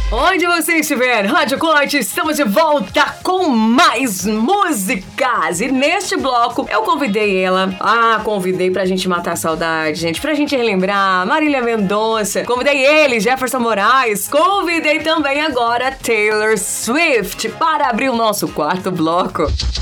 Onde você estiver, Rádio Corte, estamos de volta com mais músicas. E neste bloco, eu convidei ela. Convidei pra gente matar a saudade, gente. Pra gente relembrar Marília Mendonça. Convidei ele, Jefferson Moraes. Convidei também agora Taylor Swift para abrir o nosso quarto bloco.